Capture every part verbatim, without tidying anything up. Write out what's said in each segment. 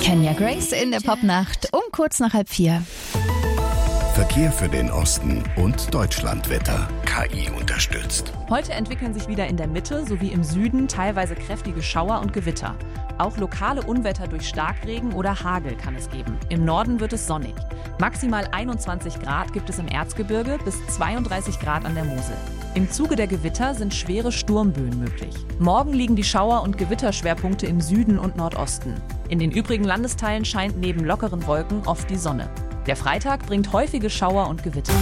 Kenya Grace in der Popnacht um kurz nach halb vier. Verkehr für den Osten und Deutschlandwetter. K I unterstützt. Heute entwickeln sich wieder in der Mitte sowie im Süden teilweise kräftige Schauer und Gewitter. Auch lokale Unwetter durch Starkregen oder Hagel kann es geben. Im Norden wird es sonnig. Maximal einundzwanzig Grad gibt es im Erzgebirge bis zweiunddreißig Grad an der Mosel. Im Zuge der Gewitter sind schwere Sturmböen möglich. Morgen liegen die Schauer- und Gewitterschwerpunkte im Süden und Nordosten. In den übrigen Landesteilen scheint neben lockeren Wolken oft die Sonne. Der Freitag bringt häufige Schauer und Gewitter.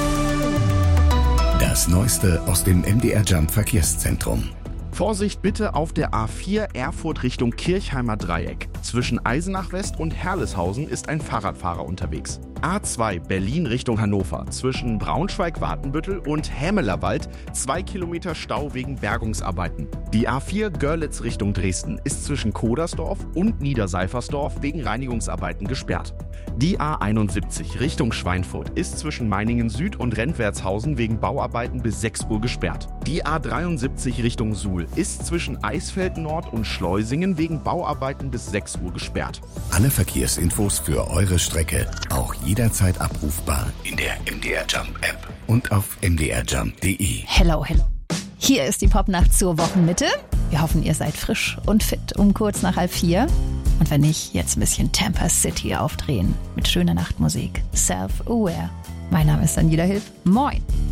Das Neueste aus dem M D R Jump Verkehrszentrum. Vorsicht bitte auf der A vier Erfurt Richtung Kirchheimer Dreieck. Zwischen Eisenach West und Herleshausen ist ein Fahrradfahrer unterwegs. A zwei Berlin Richtung Hannover. Zwischen Braunschweig-Wartenbüttel und Hämelerwald zwei Kilometer Stau wegen Bergungsarbeiten. Die A vier Görlitz Richtung Dresden ist zwischen Kodersdorf und Niederseifersdorf wegen Reinigungsarbeiten gesperrt. Die A einundsiebzig Richtung Schweinfurt ist zwischen Meiningen Süd und Rentwertshausen wegen Bauarbeiten bis sechs Uhr gesperrt. Die A dreiundsiebzig Richtung Suhl ist zwischen Eisfeld Nord und Schleusingen wegen Bauarbeiten bis sechs Uhr gesperrt. Alle Verkehrsinfos für eure Strecke auch jederzeit abrufbar in der M D R Jump App und auf m d r jump punkt d e. Hello, hello. Hier ist die Popnacht zur Wochenmitte. Wir hoffen, ihr seid frisch und fit um kurz nach halb vier. Und wenn nicht, jetzt ein bisschen Tampa City aufdrehen mit schöner Nachtmusik. Self-Aware. Mein Name ist Daniela Hilf. Moin.